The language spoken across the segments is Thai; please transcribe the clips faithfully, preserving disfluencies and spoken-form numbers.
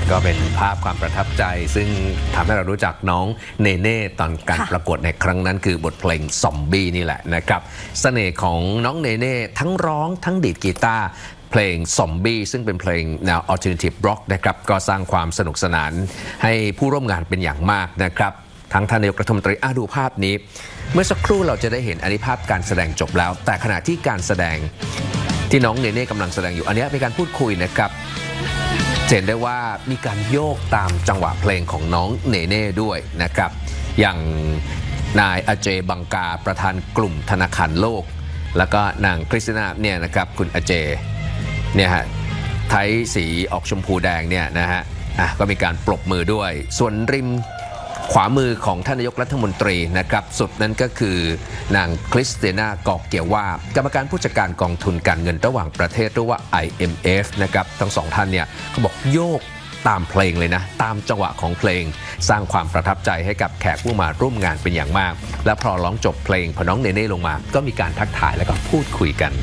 ก็เป็นภาพความประทับใจซึ่งทำให้เรารู้จักน้องเนเน่ตอนการประกวดในครั้งนั้นคือบทเพลงซอมบี้นี่แหละนะครับเสน่ห์ของน้องเนเน่ทั้งร้องทั้งดีดกีตาร์เพลงซอมบี้ซึ่งเป็นเพลงแนว Alternative Rock นะครับก็สร้างความสนุกสนานให้ผู้ร่วมงานเป็นอย่างมากนะครับทั้งท่านนายกรัฐมนตรีดูภาพนี้เมื่อสักครู่เราจะได้เห็นอันนี้ภาพการแสดงจบแล้วแต่ขณะที่การแสดงที่น้องเนเน่กำลังแสดงอยู่อันนี้เป็นการพูดคุยนะครับเห็นได้ว่ามีการโยกตามจังหวะเพลงของน้องเนเน่ด้วยนะครับอย่างนายอเจบังกาประธานกลุ่มธนาคารโลกแล้วก็นางคริสตินาเนี่ยนะครับคุณอเจเนี่ยฮะไทยสีออกชมพูแดงเนี่ยนะฮะอ่ะก็มีการปรบมือด้วยส่วนริมขวามือของท่านนายกรัฐมนตรีนะครับสุดนั้นก็คือนางคริสเตียนากอกเกียวว่ากรรมการผู้จัดการกองทุนการเงินระหว่างประเทศหรือว่า ไอ เอ็ม เอฟ นะครับทั้งสองท่านเนี่ยเขาบอกโยกตามเพลงเลยนะตามจังหวะของเพลงสร้างความประทับใจให้กับแขกผู้มาร่วมงานเป็นอย่างมากและพอร้องจบเพลงพอน้องเนเน่ลงมาก็มีการทักทายแล้วก็พูดคุยกัน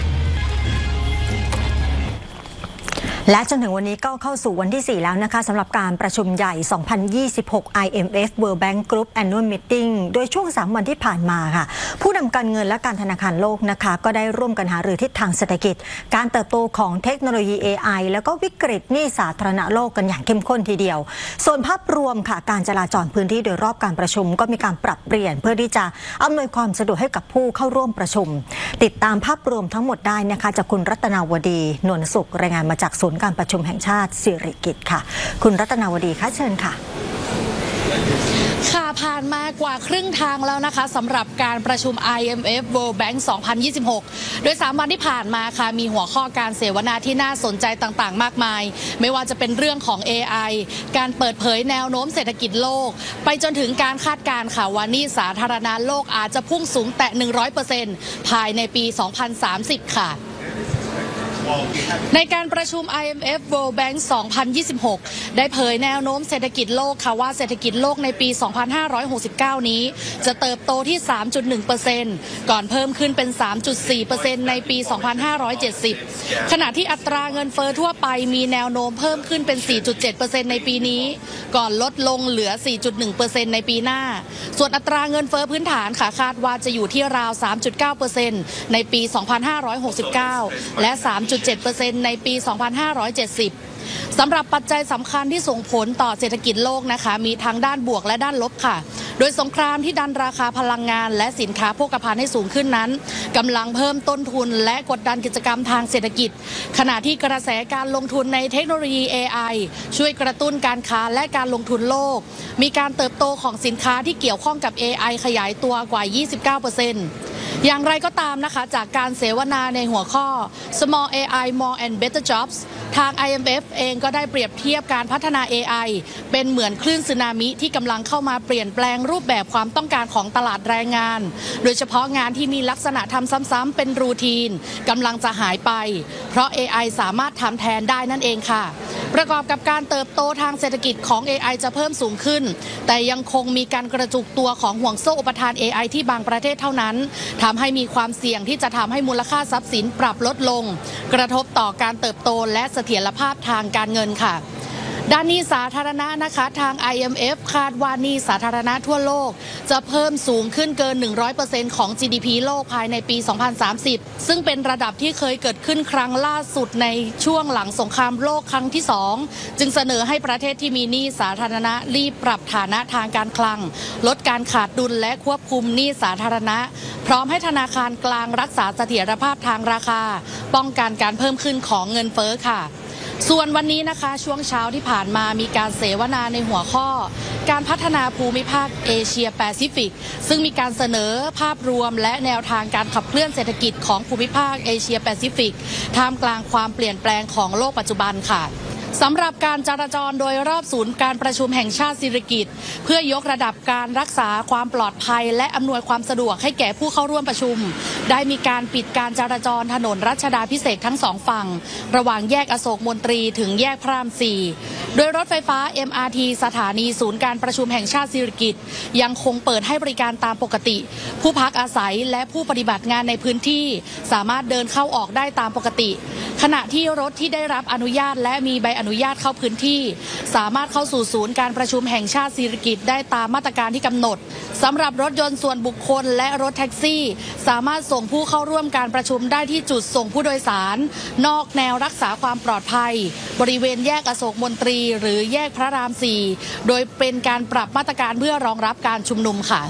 และจนถึงวันนี้ก็เข้าสู่วันที่สี่แล้วนะคะสำหรับการประชุมใหญ่สองพันยี่สิบหก ไอ เอ็ม เอฟ World Bank Group Annual Meeting โดยช่วงสามวันที่ผ่านมาค่ะผู้นำการเงินและการธนาคารโลกนะคะก็ได้ร่วมกันหารือทิศทางเศรษฐกิจการเติบโตของเทคโนโลยี เอ ไอ แล้วก็วิกฤตหนี้สาธารณะโลกกันอย่างเข้มข้นทีเดียวส่วนภาพรวมค่ะการจราจรพื้นที่โดยรอบการประชุมก็มีการปรับเปลี่ยนเพื่อที่จะอำนวยความสะดวกให้กับผู้เข้าร่วมประชุมติดตามภาพรวมทั้งหมดได้นะคะจากคุณรัตนาวดีนวลสุขรายงานมาจากศูนย์การประชุมแห่งชาติสิริกิติ์ค่ะคุณรัตนาวดีคะเชิญค่ะค่ะผ่านมากว่าครึ่งทางแล้วนะคะสำหรับการประชุม ไอ เอ็ม เอฟ World Bank สองพันยี่สิบหกโดยสามวันที่ผ่านมาค่ะมีหัวข้อการเสวนาที่น่าสนใจต่างๆมากมายไม่ว่าจะเป็นเรื่องของ เอ ไอ การเปิดเผยแนวโน้มเศรษฐกิจโลกไปจนถึงการคาดการณ์ค่ะว่าหนี้สาธารณะโลกอาจจะพุ่งสูงแตะ หนึ่งร้อยเปอร์เซ็นต์ ภายในปี สองพันสามสิบ ค่ะในการประชุม ไอ เอ็ม เอฟ World Bank สองพันยี่สิบหกได้เผยแนวโน้มเศรษฐกิจโลกค่ะว่าเศรษฐกิจโลกในปี สองพันห้าร้อยหกสิบเก้า นี้จะเติบโตที่ สามจุดหนึ่งเปอร์เซ็นต์ ก่อนเพิ่มขึ้นเป็น สามจุดสี่เปอร์เซ็นต์ ในปี สองพันห้าร้อยเจ็ดสิบ ขณะที่อัตราเงินเฟ้อทั่วไปมีแนวโน้มเพิ่มขึ้นเป็น สี่จุดเจ็ดเปอร์เซ็นต์ ในปีนี้ก่อนลดลงเหลือ สี่จุดหนึ่งเปอร์เซ็นต์ ในปีหน้าส่วนอัตราเงินเฟ้อพื้นฐานค่ะคาดว่าจะอยู่ที่ราว สามจุดเก้าเปอร์เซ็นต์ ในปี สองพันห้าร้อยหกสิบเก้า และ สามจุดเจ็ดเปอร์เซ็นต์ ในปี สองพันห้าร้อยเจ็ดสิบ สำหรับปัจจัยสำคัญที่ส่งผลต่อเศรษฐกิจโลกนะคะมีทั้งด้านบวกและด้านลบค่ะโดยสงครามที่ดันราคาพลังงานและสินค้าโภคภัณฑ์ให้สูงขึ้นนั้นกำลังเพิ่มต้นทุนและกดดันกิจกรรมทางเศรษฐกิจขณะที่กระแสการลงทุนในเทคโนโลยี เอ ไอ ช่วยกระตุ้นการค้าและการลงทุนโลกมีการเติบโตของสินค้าที่เกี่ยวข้องกับ เอ ไอ ขยายตัวกว่า ยี่สิบเก้าเปอร์เซ็นต์ อย่างไรก็ตามนะคะจากการเสวนาในหัวข้อ Small เอ ไอ More and Better Jobs ทาง ไอ เอ็ม เอฟ เองก็ได้เปรียบเทียบการพัฒนา เอ ไอ เป็นเหมือนคลื่นสึนามิที่กำลังเข้ามาเปลี่ยนแปลงรูปแบบความต้องการของตลาดแรงงานโดยเฉพาะงานที่มีลักษณะทำซ้ำๆเป็นรูทีนกำลังจะหายไปเพราะ เอ ไอ สามารถทำแทนได้นั่นเองค่ะประกอบกับการเติบโตทางเศรษฐกิจของ เอ ไอ จะเพิ่มสูงขึ้นแต่ยังคงมีการกระจุกตัวของห่วงโซ่อุปทาน เอ ไอ ที่บางประเทศเท่านั้นทำให้มีความเสี่ยงที่จะทำให้มูลค่าทรัพย์สินปรับลดลงกระทบต่อการเติบโตและเสถียรภาพทางการเงินค่ะด้านหนี้สาธารณะนะคะทาง ไอ เอ็ม เอฟ คาดว่าหนี้สาธารณะทั่วโลกจะเพิ่มสูงขึ้นเกิน หนึ่งร้อยเปอร์เซ็นต์ ของ จี ดี พี โลกภายในปี สองพันสามสิบ ซึ่งเป็นระดับที่เคยเกิดขึ้นครั้งล่าสุดในช่วงหลังสงครามโลกครั้งที่สองจึงเสนอให้ประเทศที่มีหนี้สาธารณะรีบปรับฐานะทางการคลังลดการขาดดุลและควบคุมหนี้สาธารณะพร้อมให้ธนาคารกลางรักษาเสถียรภาพทางราคาป้องกันการเพิ่มขึ้นของเงินเฟ้อค่ะส่วนวันนี้นะคะช่วงเช้าที่ผ่านมามีการเสวนาในหัวข้อการพัฒนาภูมิภาคเอเชียแปซิฟิกซึ่งมีการเสนอภาพรวมและแนวทางการขับเคลื่อนเศรษฐกิจของภูมิภาคเอเชียแปซิฟิกท่ามกลางความเปลี่ยนแปลงของโลกปัจจุบันค่ะ สำหรับการจราจรโดยรอบศูนย์การประชุมแห่งชาติสิริกิติ์เพื่อยกระดับการรักษาความปลอดภัยและอำนวยความสะดวกให้แก่ผู้เข้าร่วมประชุมได้มีการปิดการจราจรถนนรัชดาภิเษกทั้งสองฝั่งระหว่างแยกอโศกมนตรีถึงแยกพระรามสี่โดยรถไฟฟ้า เอ็ม อาร์ ที สถานีศูนย์การประชุมแห่งชาติสิริกิติ์ยังคงเปิดให้บริการตามปกติ ผู้พักอาศัยและผู้ปฏิบัติงานในพื้นที่สามารถเดินเข้าออกได้ตามปกติขณะที่รถที่ได้รับอนุญาตและมีใบอนุญาตเข้าพื้นที่สามารถเข้าสู่ศูนย์การประชุมแห่งชาติสิริกิติ์ได้ตามมาตรการที่กำหนดสำหรับรถยนต์ส่วนบุคคลและรถแท็กซี่สามารถส่งผู้เข้าร่วมการประชุมได้ที่จุดส่งผู้โดยสารนอกแนวรักษาความปลอดภัยบริเวณแยกอโศกมนตรีหรือแยกพระรามสี่โดยเป็นการปรับมาตรการเพื่อรองรับการชุมนุมค่ะ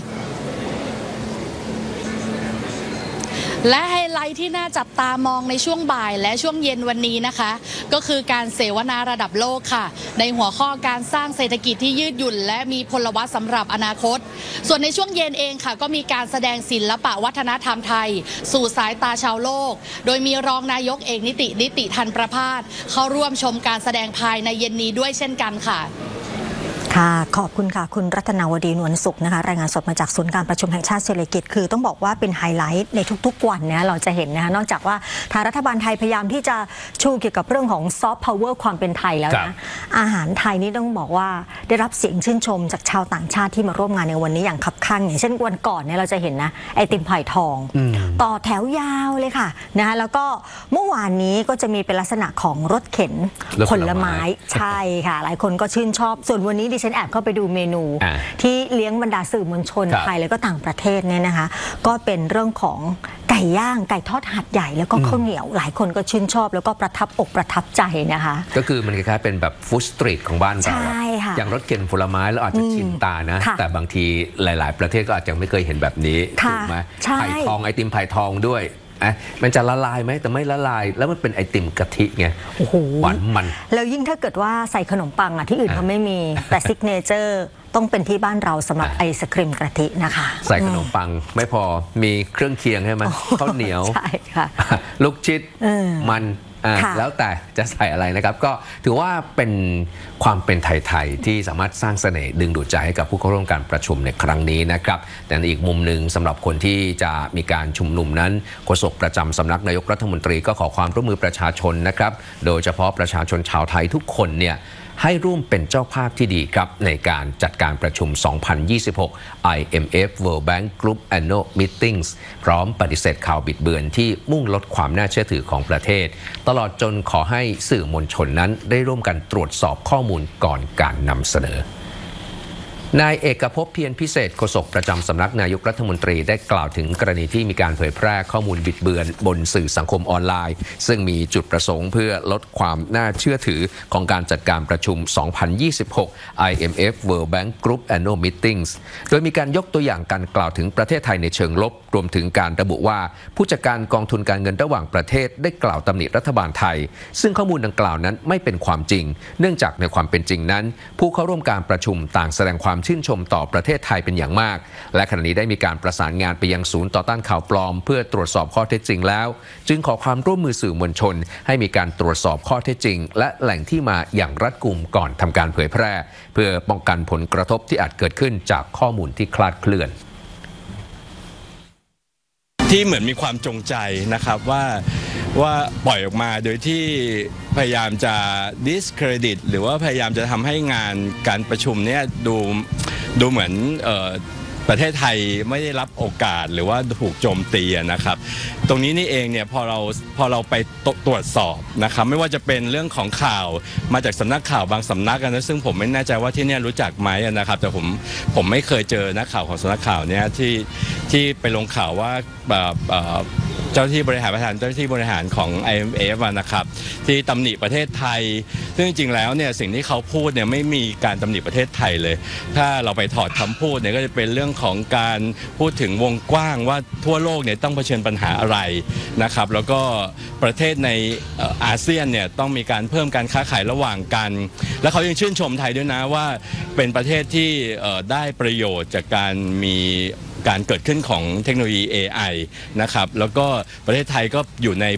และไฮไลท์ที่น่าจับตามองในช่วงบ่ายและช่วงเย็นวันนี้นะคะก็คือการเสวนาระดับโลกค่ะในหัวข้อการสร้างเศรษฐกิจที่ยืดหยุ่นและมีพลวัตสำหรับอนาคตส่วนในช่วงเย็นเองค่ะก็มีการแสดงศิลปะวัฒนธรรมไทยสู่สายตาชาวโลกโดยมีรองนายกเอกนิตินิติทันประภาสเข้าร่วมชมการแสดงภายในเย็นนี้ด้วยเช่นกันค่ะค่ะขอบคุณค่ะคุณรัตนาวดีนวลสุขนะคะรายงานสดมาจากศูนย์การประชุมแห่งชาติสิริกิติ์คือต้องบอกว่าเป็นไฮไลท์ในทุกๆวันเนี่ยเราจะเห็นนะคะนอกจากว่าทางรัฐบาลไทยพยายามที่จะชูเกี่ยวกับเรื่องของซอฟต์พาวเวอร์ความเป็นไทยแล้วนะอาหารไทยนี่ต้องบอกว่าได้รับเสียงชื่นชมจากชาวต่างชาติที่มาร่วมงานในวันนี้อย่างคับคั่งอย่างเช่นวันก่อนเนี่ยเราจะเห็นนะไอติมไผ่ทองต่อแถวยาวเลยค่ะนะคะแล้วก็เมื่อวานนี้ก็จะมีเป็นลักษณะของรถเข็นผลไม้ใช่ค่ะหลายคนก็ชื่นชอบส่วนวันนี้ดิฉันแอบเข้าไปดูเมนูที่เลี้ยงบรรดาสื่อมวลชนไทยและก็ต่างประเทศเนี่ยนะคะก็เป็นเรื่องของไก่ย่างไก่ทอดหัดใหญ่แล้วก็ข้าวเหนียวหลายคนก็ชื่นชอบแล้วก็ประทับอกประทับใจนะคะก็คือมันคล้ายๆเป็นแบบฟู้ดสตรีทของบ้านเราอย่างรถเข็นผลไม้เราอาจจะชินตานะแต่บางทีหลายๆประเทศก็อาจจะไม่เคยเห็นแบบนี้ถูกไหมไผ่ทองไอติมไผ่ทองด้วยมันจะละลายไหมแต่ไม่ละลายแล้วมันเป็นไอติมกะทิไงหวานมันแล้วยิ่งถ้าเกิดว่าใส่ขนมปังอ่ะที่อื่นเขาไม่มีแต่ซิกเนเจอร์ต้องเป็นที่บ้านเราสำหรับไอศครีมกะทินะคะใส่ขนมปังไม่พอมีเครื่องเคียงใช่ไหมข้าวเหนียวใช่ค่ะลูกชิดมันแล้วแต่จะใส่อะไรนะครับก็ถือว่าเป็นความเป็นไทยๆที่สามารถสร้างเสน่ห์ดึงดูดใจให้กับผู้เข้าร่วมการประชุมในครั้งนี้นะครับแต่อีกมุมหนึ่งสำหรับคนที่จะมีการชุมนุมนั้นโฆษกประจำสำนักนายกรัฐมนตรีก็ขอความร่วมมือประชาชนนะครับโดยเฉพาะประชาชนชาวไทยทุกคนเนี่ยให้ร่วมเป็นเจ้าภาพที่ดีครับในการจัดการประชุม สองพันยี่สิบหก ไอ เอ็ม เอฟ World Bank Group Annual Meetings พร้อมปฏิเสธข่าวบิดเบือนที่มุ่งลดความน่าเชื่อถือของประเทศตลอดจนขอให้สื่อมวลชนนั้นได้ร่วมกันตรวจสอบข้อมูลก่อนการนำเสนอนายเอกภพเพียรพิเศษโฆษกประจำสำนักนายกรัฐมนตรีได้กล่าวถึงกรณีที่มีการเผยแพร่ข้อมูลบิดเบือนบนสื่อสังคมออนไลน์ซึ่งมีจุดประสงค์เพื่อลดความน่าเชื่อถือของการจัดการประชุม สองพันยี่สิบหก ไอ เอ็ม เอฟ World Bank Group Annual Meetings โดยมีการยกตัวอย่างการกล่าวถึงประเทศไทยในเชิงลบรวมถึงการระบุว่าผู้จัดการกองทุนการเงินระหว่างประเทศได้กล่าวตำหนิรัฐบาลไทยซึ่งข้อมูลดังกล่าวนั้นไม่เป็นความจริงเนื่องจากในความเป็นจริงนั้นผู้เข้าร่วมการประชุมต่างแสดงความชื่นชมต่อประเทศไทยเป็นอย่างมากและขณะนี้ได้มีการประสานงานไปยังศูนย์ต่อต้านข่าวปลอมเพื่อตรวจสอบข้อเท็จจริงแล้วจึงขอความร่วมมือสื่อมวลชนให้มีการตรวจสอบข้อเท็จจริงและแหล่งที่มาอย่างรัดกุมก่อนทำการเผยแพร่เพื่อป้องกันผลกระทบที่อาจเกิดขึ้นจากข้อมูลที่คลาดเคลื่อนที่เหมือนมีความจงใจนะครับว่าว่าปล่อยออกมาโดยที่พยายามจะ discredit หรือว่าพยายามจะทำให้งานการประชุมเนี่ยดูดูเหมือนเอ่อประเทศไทยไม่ได้รับโอกาสหรือว่าถูกโจมตีนะครับตรงนี้นี่เองเนี่ยพอเราพอเราไปตรวจสอบนะครับไม่ว่าจะเป็นเรื่องของข่าวมาจากสำนักข่าวบางสำนักนะซึ่งผมไม่แน่ใจว่าที่นี่รู้จักไหมนะครับแต่ผมผมไม่เคยเจอนักข่าวของสำนักข่าวเนี่ยที่ที่ไปลงข่าวว่าแบบเจ้าที่บริหารประธานเจ้าที่บริหารของ ไอ เอ็ม เอฟ นะครับที่ตำหนิประเทศไทยซึ่งจริงๆแล้วเนี่ยสิ่งที่เขาพูดเนี่ยไม่มีการตำหนิประเทศไทยเลยถ้าเราไปถอดคำพูดเนี่ยก็จะเป็นเรื่องของการพูดถึงวงกว้างว่าทั่วโลกเนี่ยต้องเผชิญปัญหาอะไรนะครับแล้วก็ประเทศในอาเซียนเนี่ยต้องมีการเพิ่มการค้าขายระหว่างกันและเขายังชื่นชมไทยด้วยนะว่าเป็นประเทศที่ได้ประโยชน์จากการมีการเกิดขึ้นของเทคโนโลยี เอ ไอ นะครับแล้วก็ประเทศไทยก็อยู่ใน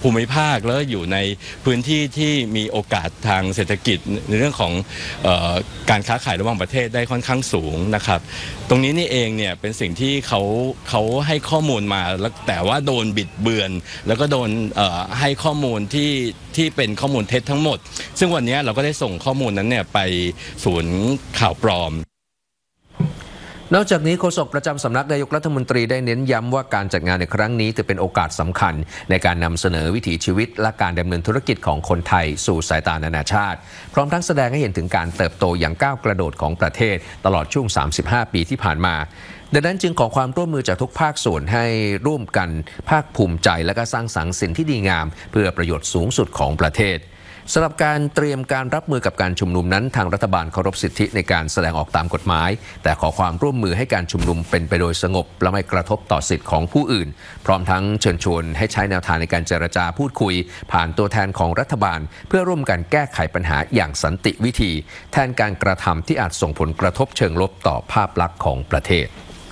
ภูมิภาคแล้วอยู่ในพื้นที่ที่มีโอกาสทางเศรษฐกิจในเรื่องของเอ่อการค้าขายระหว่างประเทศได้ค่อนข้างสูงนะครับตรงนี้นี่เองเนี่ยเป็นสิ่งที่เขาเขาให้ข้อมูลมาแล้วแต่ว่าโดนบิดเบือนแล้วก็โดนเอ่อให้ข้อมูลที่ที่เป็นข้อมูลเท็จทั้งหมดซึ่งวันนี้เราก็ได้ส่งข้อมูลนั้นเนี่ยไปศูนย์ข่าวปลอมนอกจากนี้โฆษกประจำสำนักนายกรัฐมนตรีได้เน้นย้ำว่าการจัดงานในครั้งนี้จะเป็นโอกาสสำคัญในการนำเสนอวิถีชีวิตและการดำเนินธุรกิจของคนไทยสู่สายตานานาชาติพร้อมทั้งแสดงให้เห็นถึงการเติบโตอย่างก้าวกระโดดของประเทศตลอดช่วงสามสิบห้าปีที่ผ่านมาดังนั้นจึงขอความร่วมมือจากทุกภาคส่วนให้ร่วมกันภาคภูมิใจและก็สร้างสรรค์สิ่งที่ดีงามเพื่อประโยชน์สูงสุดของประเทศสำหรับการเตรียมการรับมือกับการชุมนุมนั้นทางรัฐบาลเคารพสิทธิในการแสดงออกตามกฎหมายแต่ขอความร่วมมือให้การชุมนุมเป็นไปโดยสงบและไม่กระทบต่อสิทธิของผู้อื่นพร้อมทั้งเชิญชวนให้ใช้แนวทางในการเจรจาพูดคุยผ่านตัวแทนของรัฐบาลเพื่อร่วมกันแก้ไขปัญหาอย่างสันติวิธีแทนการกระทำที่อาจส่งผลกระทบเชิงลบต่อภาพลักษณ์ของประเทศ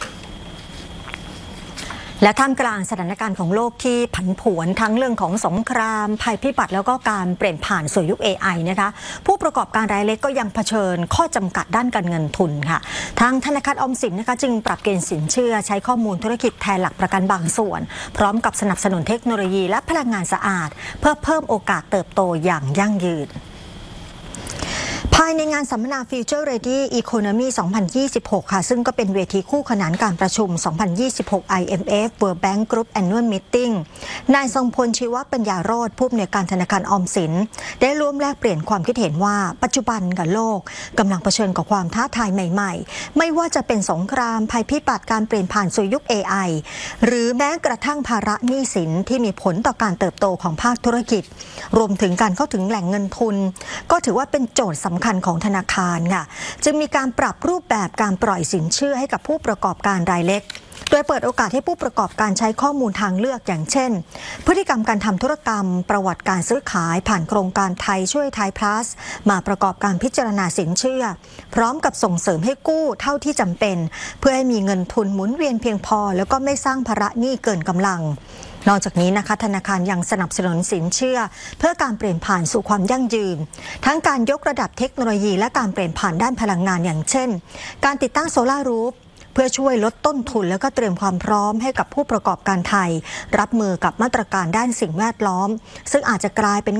และท่ามกลางสถานการณ์ของโลกที่ผันผวนทั้งเรื่องของสงครามภัยพิบัติแล้วก็การเปลี่ยนผ่านสู่ยุค เอ ไอ นะคะผู้ประกอบการรายเล็กก็ยังเผชิญข้อจำกัดด้านการเงินทุนค่ะทางธนาคารออมสินนะคะจึงปรับเกณฑ์สินเชื่อใช้ข้อมูลธุรกิจแทนหลักประกันบางส่วนพร้อมกับสนับสนุนเทคโนโลยีและพลังงานสะอาดเพื่อเพิ่มโอกาสเติบโตอย่างยั่งยืนภายในงานสัมมนา Future Ready Economy สองพันยี่สิบหก ค่ะซึ่งก็เป็นเวทีคู่ขนานการประชุม สองพันยี่สิบหก ไอ เอ็ม เอฟ World Bank Group Annual Meeting นายทรงพลชีวปัญญาโรจน์ผู้อำนวยการธนาคารออมสินได้ร่วมแลกเปลี่ยนความคิดเห็นว่าปัจจุบันกับโลกกำลังเผชิญกับความท้าทายใหม่ๆไม่ว่าจะเป็นสงครามภัยพิบัติการเปลี่ยนผ่านสู่ยุค เอ ไอ หรือแม้กระทั่งภาระหนี้สินที่มีผลต่อการเติบโตของภาคธุรกิจรวมถึงการเข้าถึงแหล่งเงินทุนก็ถือว่าเป็นโจทย์สำคัญของธนาคารค่ะจึงมีการปรับรูปแบบการปล่อยสินเชื่อให้กับผู้ประกอบการรายเล็กโดยเปิดโอกาสให้ผู้ประกอบการใช้ข้อมูลทางเลือกอย่างเช่นพฤติกรรมการทำธุรกรรมประวัติการซื้อขายผ่านโครงการไทยช่วยไทย plus มาประกอบการพิจารณาสินเชื่อพร้อมกับส่งเสริมให้กู้เท่าที่จำเป็นเพื่อให้มีเงินทุนหมุนเวียนเพียงพอแล้วก็ไม่สร้างภาระหนี้เกินกำลังนอกจากนี้นะคะธนาคารยังสนับสนุนสินเชื่อเพื่อการเปลี่ยนผ่านสู่ความยั่งยืนทั้งการยกระดับเทคโนโลยีและการเปลี่ยนผ่านด้านพลังงานอย่างเช่นการติดตั้งโซลาร์รูฟเพื่อช่วยลดต้นทุนและก็เตรียมความพร้อมให้กับผู้ประกอบการไทยรับมือกับมาตรการด้านสิ่งแวดล้อมซึ่งอาจจะกลายเป็น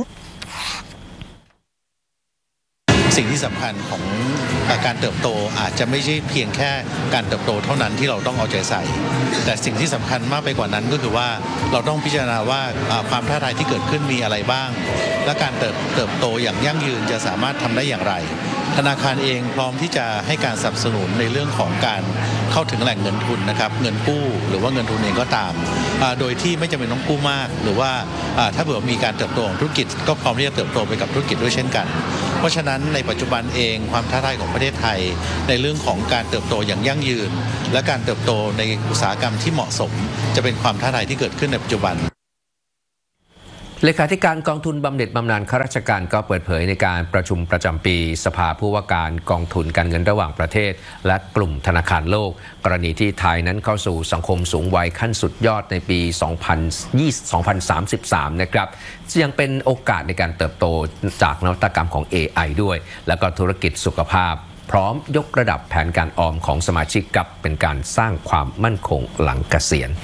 สิ่งที่สำคัญของการเติบโตอาจจะไม่ใช่เพียงแค่การเติบโตเท่านั้นที่เราต้องเอาใจใส่แต่สิ่งที่สำคัญมากไปกว่านั้นก็คือว่าเราต้องพิจารณาว่าความท้าทายที่เกิดขึ้นมีอะไรบ้างและการเติบเติบโตอย่างยั่งยืนจะสามารถทำได้อย่างไรธนาคารเองพร้อมที่จะให้การสนับสนุนในเรื่องของการเข้าถึงแหล่งเงินทุนนะครับเงินกู้หรือว่าเงินทุนเองก็ตามโดยที่ไม่จำเป็นต้องกู้มากหรือว่าถ้าเผื่อมีการเติบโตของธุรกิจก็พร้อมที่จะเติบโตไปกับธุรกิจด้วยเช่นกันเพราะฉะนั้นในปัจจุบันเองความท้าทายของประเทศไทยในเรื่องของการเติบโตอย่างยั่งยืนและการเติบโตในอุตสาหกรรมที่เหมาะสมจะเป็นความท้าทายที่เกิดขึ้นในปัจจุบันเลขาธิการกองทุนบำเหน็จบำนาญข้าราชการก็เปิดเผยในการประชุมประจำปีสภาผู้ว่าการกองทุนการเงินระหว่างประเทศและกลุ่มธนาคารโลกกรณีที่ไทยนั้นเข้าสู่สังคมสูงวัยขั้นสุดยอดในปี สองพันยี่สิบ สองพันสามสิบสาม นะครับยังเป็นโอกาสในการเติบโตจากนวัตกรรมของ เอ ไอ ด้วยแล้วก็ธุรกิจสุขภาพพร้อมยกระดับแผนการออมของสมาชิกกับเป็นการสร้างความมั่นคงหลังเกษียณ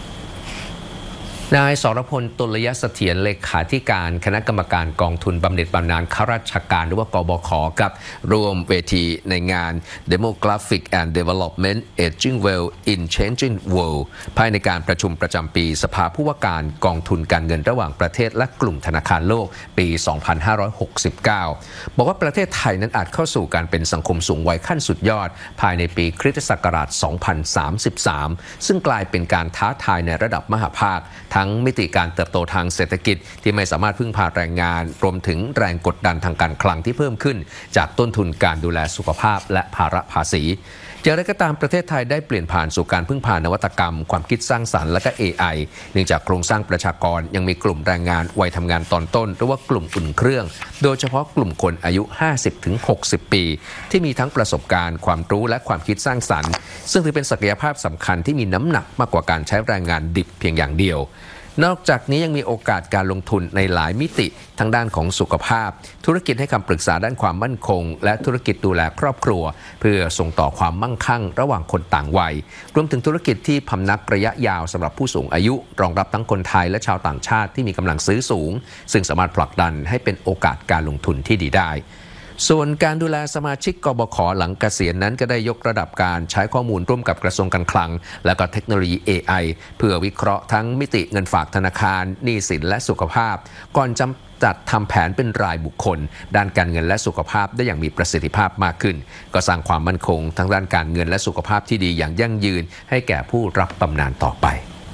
นายสรพล ตุลยเสถียรเลขาธิการคณะกรรมการกองทุนบำเหน็จบำนาญข้าราชการหรือว่ากบข.กับร่วมเวทีในงาน Demographic and Development Aging Well in Changing World ภายในการประชุมประจำปีสภาผู้ว่าการกองทุนการเงินระหว่างประเทศและกลุ่มธนาคารโลกปี สองพันห้าร้อยหกสิบเก้า บอกว่าประเทศไทยนั้นอาจเข้าสู่การเป็นสังคมสูงวัยขั้นสุดยอดภายในปีคริสตศักราช สองพันสามสิบสาม ซึ่งกลายเป็นการท้าทายในระดับมหภาคทั้งมิติการเติบโตทางเศรษฐกิจที่ไม่สามารถพึ่งพาแรงงานรวมถึงแรงกดดันทางการคลังที่เพิ่มขึ้นจากต้นทุนการดูแลสุขภาพและภาระภาษีอย่างไรก็ตามประเทศไทยได้เปลี่ยนผ่านสู่การพึ่งพานวัตกรรมความคิดสร้างสรรค์และก็ เอ ไอ เนื่องจากโครงสร้างประชากรยังมีกลุ่มแรงงานวัยทำงานตอนต้นหรือว่ากลุ่มอุ่นเครื่องโดยเฉพาะกลุ่มคนอายุ ห้าสิบถึงหกสิบ ปีที่มีทั้งประสบการณ์ความรู้และความคิดสร้างสรรค์ซึ่งถือเป็นศักยภาพสำคัญที่มีน้ำหนักมากกว่าการใช้แรงงานดิบเพียงอย่างเดียวนอกจากนี้ยังมีโอกาสการลงทุนในหลายมิติทั้งด้านของสุขภาพธุรกิจให้คำปรึกษาด้านความมั่นคงและธุรกิจดูแลครอบครัวเพื่อส่งต่อความมั่งคั่งระหว่างคนต่างวัยรวมถึงธุรกิจที่พำนักระยะยาวสำหรับผู้สูงอายุรองรับทั้งคนไทยและชาวต่างชาติที่มีกำลังซื้อสูงซึ่งสามารถผลักดันให้เป็นโอกาสการลงทุนที่ดีได้ส่วนการดูแลสมาชิกกบข.หลังเกษียณนั้นก็ได้ยกระดับการใช้ข้อมูลร่วมกับกระทรวงการคลังและก็เทคโนโลยี เอ ไอ เพื่อวิเคราะห์ทั้งมิติเงินฝากธนาคารหนี้สินและสุขภาพก่อนจำจัดทำแผนเป็นรายบุคคลด้านการเงินและสุขภาพได้อย่างมีประสิทธิภาพมากขึ้นก็สร้างความมั่นคงทั้งด้านการเงินและสุขภาพที่ดีอย่างยั่งยืนให้แก่ผู้รับบำนาญต่อไป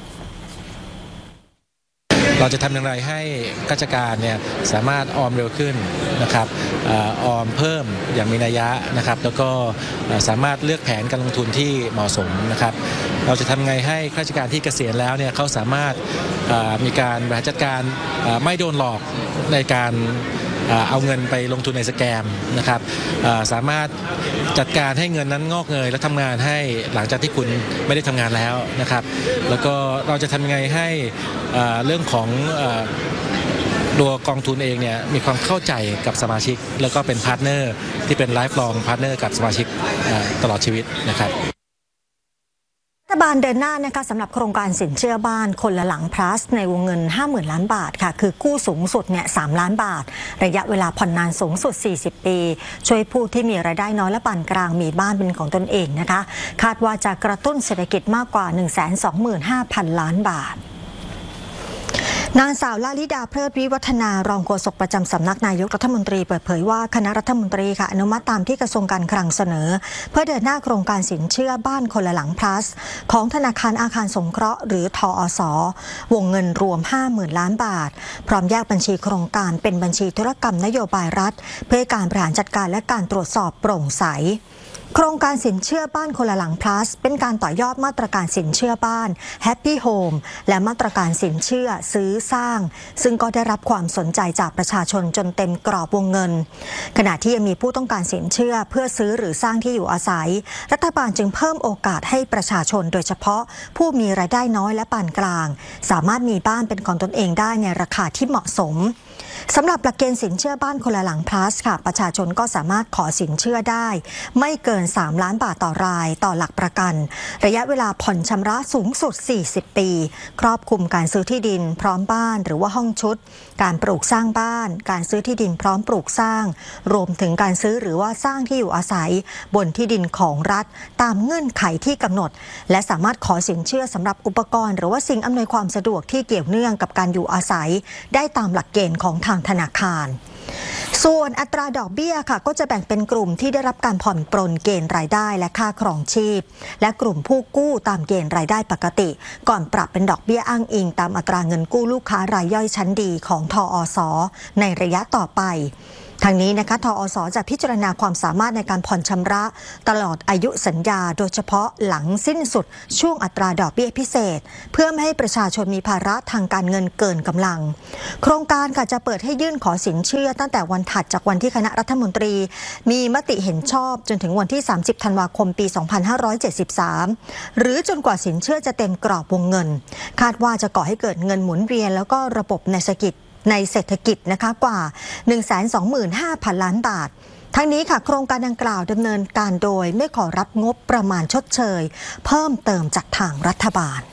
เราจะทำอย่างไรให้ข้าราชการเนี่ยสามารถออมเร็วขึ้นนะครับออมเพิ่มอย่างมีนัยยะนะครับแล้วก็สามารถเลือกแผนการลงทุนที่เหมาะสมนะครับเราจะทำไงให้ข้าราชการที่เกษียณแล้วเนี่ยเขาสามารถมีการบริหารจัดการไม่โดนหลอกในการเอาเงินไปลงทุนในสแกมนะครับสามารถจัดการให้เงินนั้นงอกเงยและทำงานให้หลังจากที่คุณไม่ได้ทำงานแล้วนะครับแล้วก็เราจะทำยังไงให้เรื่องของตัวกองทุนเองเนี่ยมีความเข้าใจกับสมาชิกแล้วก็เป็นพาร์ทเนอร์ที่เป็นไลฟ์ลองพาร์ทเนอร์กับสมาชิกตลอดชีวิตนะครับรัฐบาลเดินหน้านะคะสำหรับโครงการสินเชื่อบ้านคนละหลัง plus ในวงเงิน ห้าหมื่น ล้านบาทค่ะคือกู้สูงสุดเนี่ยสามล้านบาทระยะเวลาผ่อนนานสูงสุดสี่สิบปีช่วยผู้ที่มีรายได้น้อยและปานกลางมีบ้านเป็นของตนเองนะคะคาดว่าจะกระตุ้นเศรษฐกิจมากกว่า หนึ่งแสนสองหมื่นห้าพัน ล้านบาทนางสาวลลิดาเพลิดวิวัฒนารองโฆษกประจำสำนักนายกรัฐมนตรีเปิดเผยว่าคณะรัฐมนตรีค่ะอนุมัติตามที่กระทรวงการคลังเสนอเพื่อเดินหน้าโครงการสินเชื่อบ้านคนละหลัง plus ของธนาคารอาคารสงเคราะห์หรือทอสวงเงินรวม ห้าหมื่น ล้านบาทพร้อมแยกบัญชีโครงการเป็นบัญชีธุรกรรมนโยบายรัฐเพื่อการบริหารจัดการและการตรวจสอบโปร่งใสโครงการสินเชื่อบ้านคนละหลัง plus เป็นการต่อยอดมาตรการสินเชื่อบ้าน Happy Home และมาตรการสินเชื่อซื้อสร้างซึ่งก็ได้รับความสนใจจากประชาชนจนเต็มกรอบวงเงินขณะที่ยังมีผู้ต้องการสินเชื่อเพื่อซื้อหรือสร้างที่อยู่อาศัยรัฐบาลจึงเพิ่มโอกาสให้ประชาชนโดยเฉพาะผู้มีรายได้น้อยและปานกลางสามารถมีบ้านเป็นของตนเองได้ในราคาที่เหมาะสมสำหรับหลักเกณฑ์สินเชื่อบ้านคนละหลัง plus ค่ะประชาชนก็สามารถขอสินเชื่อได้ไม่เกินสามล้านบาทต่อรายต่อหลักประกันระยะเวลาผ่อนชำระสูงสุดสี่สิบปีครอบคลุมการซื้อที่ดินพร้อมบ้านหรือว่าห้องชุดการปลูกสร้างบ้านการซื้อที่ดินพร้อมปลูกสร้างรวมถึงการซื้อหรือว่าสร้างที่อยู่อาศัยบนที่ดินของรัฐตามเงื่อนไขที่กำหนดและสามารถขอสินเชื่อสำหรับอุปกรณ์หรือว่าสิ่งอำนวยความสะดวกที่เกี่ยวเนื่องกับการอยู่อาศัยได้ตามหลักเกณฑ์ของทางธนาคารส่วนอัตราดอกเบี้ยค่ะก็จะแบ่งเป็นกลุ่มที่ได้รับการผ่อนปรนเกณฑ์รายได้และค่าครองชีพและกลุ่มผู้กู้ตามเกณฑ์รายได้ปกติก่อนปรับเป็นดอกเบี้ยอ้างอิงตามอัตราเงินกู้ลูกค้ารายย่อยชั้นดีของทอส.ในระยะต่อไปทางนี้นะคะทอส.จะพิจารณาความสามารถในการผ่อนชำระตลอดอายุสัญญาโดยเฉพาะหลังสิ้นสุดช่วงอัตราดอกเบี้ยพิเศษเพื่อไม่ให้ประชาชนมีภาระทางการเงินเกินกำลังโครงการค่ะจะเปิดให้ยื่นขอสินเชื่อตั้งแต่วันถัดจากวันที่คณะรัฐมนตรีมีมติเห็นชอบจนถึงวันที่สามสิบธันวาคมปีสองพันห้าร้อยเจ็ดสิบสามหรือจนกว่าสินเชื่อจะเต็มกรอบวงเงินคาดว่าจะก่อให้เกิดเงินหมุนเวียนแล้วก็ระบบในเศรษฐกิจในเศรษฐกิจนะคะกว่า หนึ่งแสนสองหมื่นห้าพัน ล้านบาททั้งนี้ค่ะโครงการดังกล่าวดำเนินการโดยไม่ขอรับงบประมาณชดเชยเพิ่มเติมจากทางรัฐบาล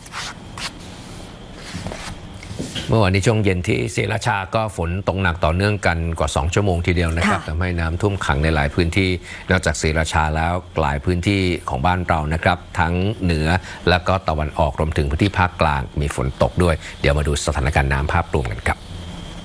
เมื่อวานนี้ช่วงเย็นที่ศรีราชาก็ฝนตกหนักต่อเนื่องกันกว่าสองชั่วโมงทีเดียวนะครับทำให้น้ำท่วมขังในหลายพื้นที่นอกจากศรีราชาแล้วหลายพื้นที่ของบ้านเรานะครับทั้งเหนือและก็ตะวันออกรวมถึงพื้นที่ภาคกลางมีฝนตกด้วยเดี๋ยวมาดูสถานการณ์น้ำภาพรวมกันครับ